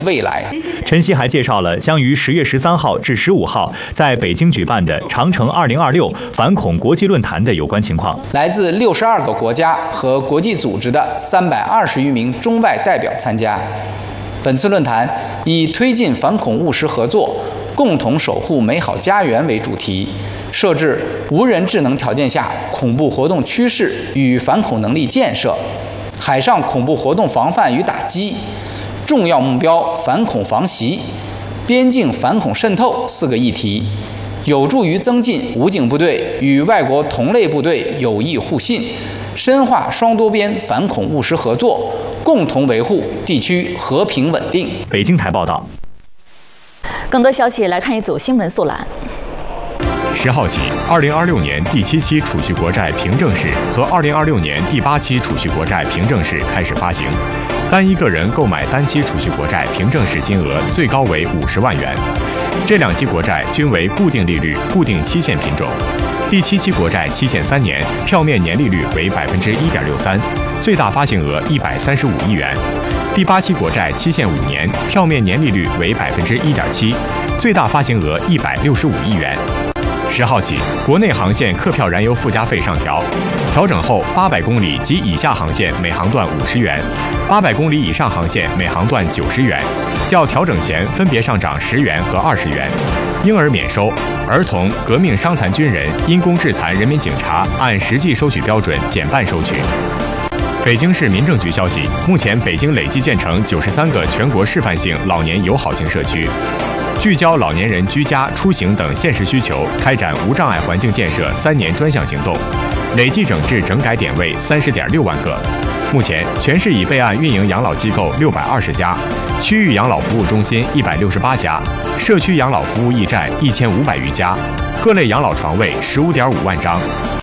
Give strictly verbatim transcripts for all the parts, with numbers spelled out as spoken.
未来。 陈曦还介绍了将于十月十三号至十五号在北京举办的长城二零二六反恐国际论坛的有关情况。 来自六十二个国家和国际组织的三百二十余名中外代表参加。本次论坛以推进反恐务实合作，共同守护美好家园为主题，设置无人智能条件下恐怖活动趋势与反恐能力建设、海上恐怖活动防范与打击、重要目标反恐防袭、边境反恐渗透四个议题，有助于增进武警部队与外国同类部队友谊互信，深化双多边反恐务实合作，共同维护地区和平稳定。 北京台报道。 更多消息来看一组新闻速览。 十号起，二零二六年第七期储蓄国债凭证式和二零二六年第八期储蓄国债凭证式开始发行。单一个人购买单期储蓄国债凭证式金额最高为五十万元。这两期国债均为固定利率、固定期限品种。第七期国债期限三年，票面年利率为百分之一点六三，最大发行额一百三十五亿元。第八期国债期限五年，票面年利率为百分之一点七，最大发行额一百六十五亿元。十号起，国内航线客票燃油附加费上调，调整后，八百公里及以下航线每航段五十元，八百公里以上航线每航段九十元，较调整前分别上涨十元和二十元。婴儿免收，儿童、革命伤残军人、因公致残人民警察按实际收取标准减半收取。北京市民政局消息，目前北京累计建成九十三个全国示范性老年友好型社区。聚焦老年人居家、出行等现实需求，开展无障碍环境建设三年专项行动，累计整治整改点位三十点六万个。目前，全市已备案运营养老机构六百二十家，区域养老服务中心一百六十八家，社区养老服务驿站一千五百余家，各类养老床位十五点五万张。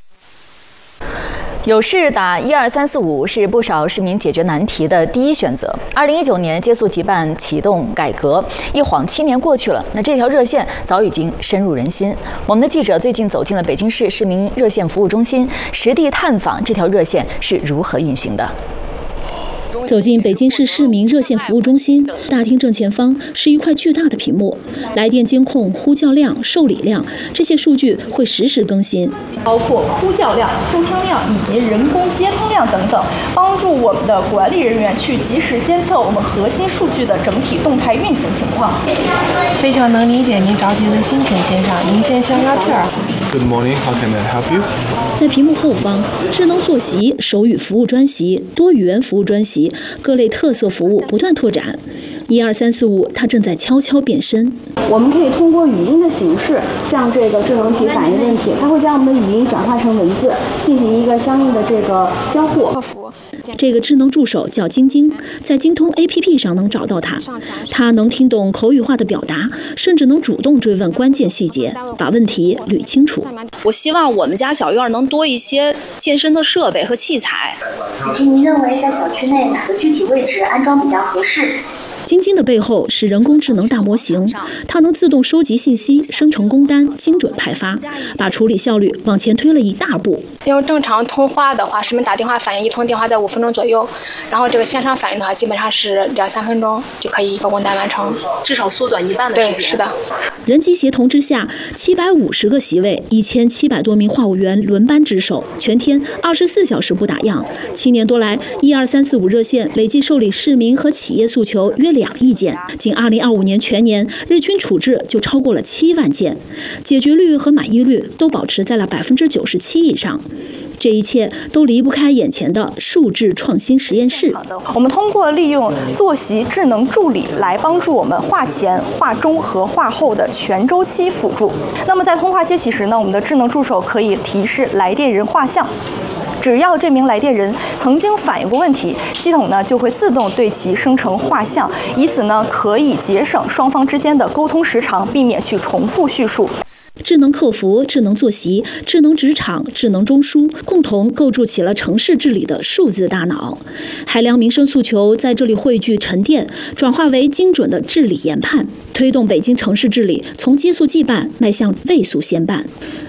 有事打一二三四五是不少市民解决难题的第一选择。二零一九年接速急办启动改革，一晃七年过去了，那这条热线早已经深入人心。我们的记者最近走进了北京市市民热线服务中心，实地探访这条热线是如何运行的。 走进北京市市民热线服务中心，大厅正前方是一块巨大的屏幕，来电监控、呼叫量、受理量这些数据会实时更新， 包括呼叫量、收听量以及人工接通量等等，帮助我们的管理人员去及时监测我们核心数据的整体动态运行情况。 非常能理解您着急的心情，先生，您先消消气儿。 Good morning, how can I help you? 在屏幕后方，智能坐席、手语服务专席、多语言服务专席，各类特色服务不断拓展。一二三四五，它正在悄悄变身。 我们可以通过语音的形式，向这个智能体反映问题，它会将我们的语音转化成文字，进行一个相应的这个交互。 这个智能助手叫晶晶，在京通 A P P 上能找到它。它能听懂口语化的表达，甚至能主动追问关键细节，把问题捋清楚。 我希望我们家小院能多一些健身的设备和器材。 以及您认为在小区内哪个具体位置安装比较合适？ 晶晶的背后是人工智能大模型，它能自动收集信息、生成工单、精准派发，把处理效率往前推了一大步。 要正常通话的话，市民打电话反应一通电话在五分钟左右，然后这个线上反应的话，基本上是两三分钟就可以一个工单完成， 至少缩短一半的时间。 对，是的。 人机协同之下，七百五十个席位，一千七百多名话务员轮班值守，全天二十四小时不打烊。七年多来，一二三四五热线累计受理市民和企业诉求约两亿件，仅二零二五年全年日均处置就超过了七万件，解决率和满意率都保持在了百分之九十七以上。这一切都离不开眼前的数字创新实验室。 我们通过利用坐席智能助理来帮助我们话前、话中和话后的全周期辅助。那么在通话接起时呢，我们的智能助手可以提示来电人画像。只要这名来电人曾经反映过问题，系统呢就会自动对其生成画像，以此呢可以节省双方之间的沟通时长，避免去重复叙述。 智能客服、智能坐席、智能职场、智能中枢，共同构筑起了城市治理的数字大脑。海量民生诉求在这里汇聚沉淀，转化为精准的治理研判，推动北京城市治理从接速即办迈向位速先办。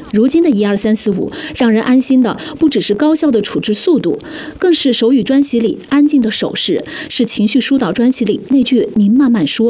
如今的一二三四五，让人安心的不只是高效的处置速度，更是手语专辑里安静的手势，是情绪疏导专辑里那句“您慢慢说”。